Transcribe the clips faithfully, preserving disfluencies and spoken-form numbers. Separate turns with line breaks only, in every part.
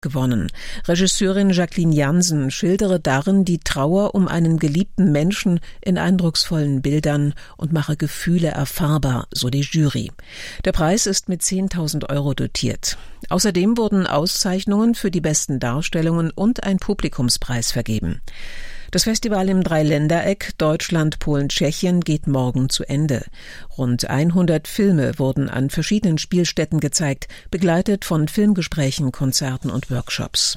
gewonnen. Regisseurin Jacqueline Jansen schildere darin die Trauer um einen geliebten Menschen in eindrucksvollen Bildern und mache Gefühle erfahrbar, so die Jury. Der Preis ist mit zehntausend Euro dotiert. Außerdem wurden Auszeichnungen für die besten Darstellungen und ein Publikumspreis vergeben. Das Festival im Dreiländereck Deutschland, Polen, Tschechien geht morgen zu Ende. Rund hundert Filme wurden an verschiedenen Spielstätten gezeigt, begleitet von Filmgesprächen, Konzerten und Workshops.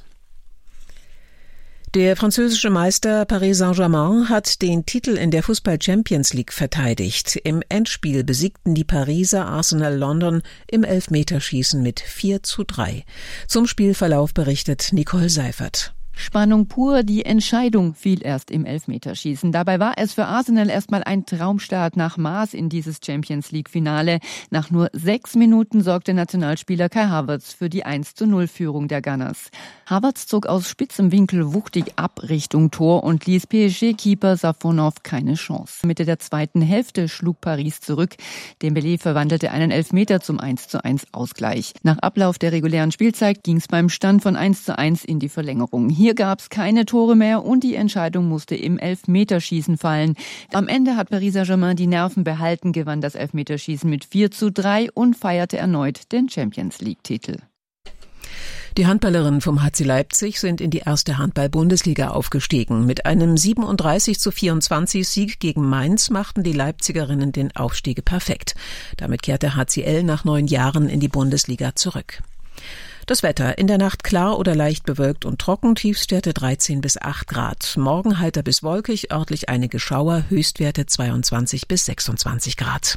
Der französische Meister Paris Saint-Germain hat den Titel in der Fußball-Champions League verteidigt. Im Endspiel besiegten die Pariser Arsenal London im Elfmeterschießen mit vier zu drei. Zum Spielverlauf berichtet Nicole Seifert.
Spannung pur, die Entscheidung fiel erst im Elfmeterschießen. Dabei war es für Arsenal erstmal ein Traumstart nach Maß in dieses Champions-League-Finale. Nach nur sechs Minuten sorgte Nationalspieler Kai Havertz für die eins zu null Führung der Gunners. Havertz zog aus spitzem Winkel wuchtig ab Richtung Tor und ließ P S G-Keeper Safonov keine Chance. Mitte der zweiten Hälfte schlug Paris zurück. Dembélé verwandelte einen Elfmeter zum eins zu eins Ausgleich. Nach Ablauf der regulären Spielzeit ging es beim Stand von eins zu eins in die Verlängerung. Hier gab es keine Tore mehr und die Entscheidung musste im Elfmeterschießen fallen. Am Ende hat Paris Saint-Germain die Nerven behalten, gewann das Elfmeterschießen mit vier zu drei und feierte erneut den Champions-League-Titel.
Die Handballerinnen vom H C Leipzig sind in die erste Handball-Bundesliga aufgestiegen. Mit einem siebenunddreißig zu vierundzwanzig Sieg gegen Mainz machten die Leipzigerinnen den Aufstieg perfekt. Damit kehrt der H C L nach neun Jahren in die Bundesliga zurück. Das Wetter: in der Nacht klar oder leicht bewölkt und trocken, Tiefstwerte dreizehn bis acht Grad. Morgen heiter bis wolkig, örtlich einige Schauer, Höchstwerte zweiundzwanzig bis sechsundzwanzig Grad.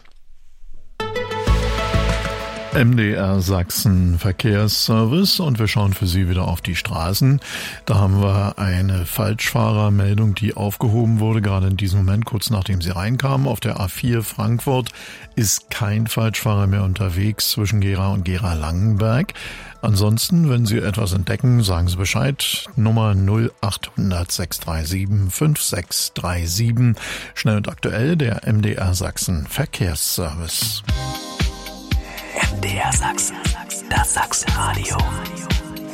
M D R Sachsen Verkehrsservice und wir schauen für Sie wieder auf die Straßen. Da haben wir eine Falschfahrermeldung, die aufgehoben wurde, gerade in diesem Moment, kurz nachdem sie reinkam. Auf der A vier Frankfurt ist kein Falschfahrer mehr unterwegs zwischen Gera und Gera-Langenberg. Ansonsten, wenn Sie etwas entdecken, sagen Sie Bescheid. Nummer null acht hundert sechs drei sieben fünf sechs drei sieben. Schnell und aktuell, der M D R Sachsen Verkehrsservice.
M D R Sachsen, das Sachsenradio.